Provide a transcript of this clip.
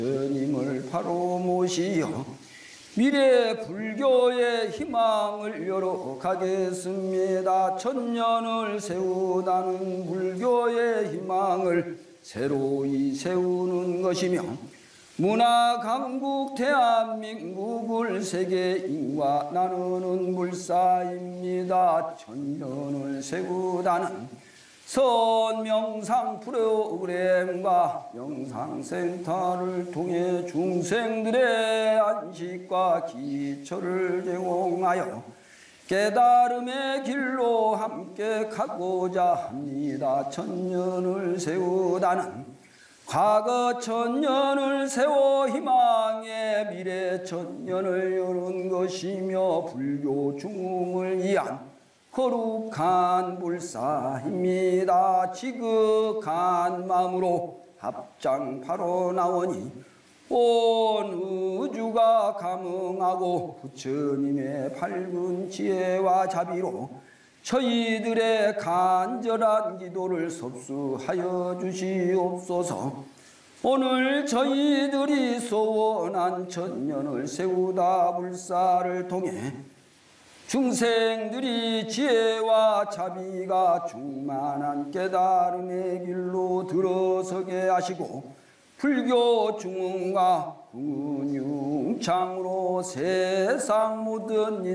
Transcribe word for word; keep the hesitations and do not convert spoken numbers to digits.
스님을 바로 모시어 미래 불교의 희망을 열어가겠습니다. 천년을 세우다는 불교의 희망을 새로이 세우는 것이며 문화 강국 대한민국을 세계인과 나누는 불사입니다. 천년을 세우다는 선명상 프로그램과 영상센터를 통해 중생들의 안식과 기초를 제공하여 깨달음의 길로 함께 가고자 합니다. 천년을 세우다는 과거 천년을 세워 희망의 미래 천년을 여는 것이며 불교 중흥을 위한 거룩한 불사입니다. 지극한 마음으로 합장파로 나오니 온 우주가 감응하고 부처님의 밝은 지혜와 자비로 저희들의 간절한 기도를 섭수하여 주시옵소서. 오늘 저희들이 소원한 천년을 세우다 불사를 통해 중생들이 지혜와 자비가 충만한 깨달음의 길로 들어서게 하시고 불교 중흥과 궁은융창으로 세상 모든